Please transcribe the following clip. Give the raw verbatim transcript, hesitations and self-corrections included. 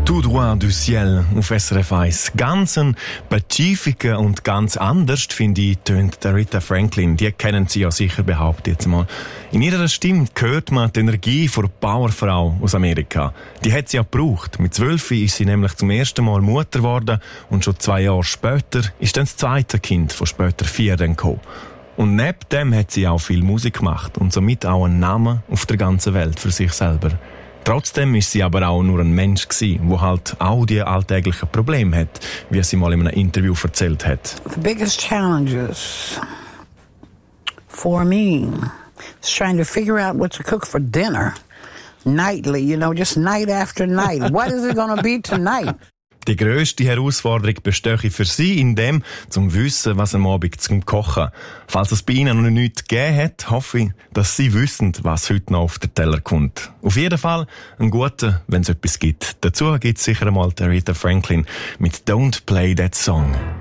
Tout droit du ciel auf S R F eins. Ganz ein pazifischer und ganz anders, finde ich, tönt Aretha Franklin. Die kennen Sie ja sicher, behauptet jetzt mal. In ihrer Stimme hört man die Energie von Powerfrau aus Amerika. Die hat sie ja gebraucht. Mit zwölf ist sie nämlich zum ersten Mal Mutter geworden und schon zwei Jahre später ist dann das zweite Kind von später vier dann gekommen. Und neben dem hat sie auch viel Musik gemacht und somit auch einen Namen auf der ganzen Welt für sich selber. Trotzdem ist sie aber auch nur ein Mensch gewesen, der halt auch die alltäglichen Probleme hat, wie sie mal in einem Interview erzählt hat. The biggest challenges for me is trying to figure out what to cook for dinner nightly, you know, just night after night. What is it going to be tonight? Die grösste Herausforderung bestehe für sie in dem, zum Wissen, was am Abend zum Kochen. Falls es bei ihnen noch nichts gegeben hat, hoffe ich, dass sie wissen, was heute noch auf den Teller kommt. Auf jeden Fall ein guter, wenn es etwas gibt. Dazu gibt es sicher einmal Aretha Franklin mit Don't Play That Song.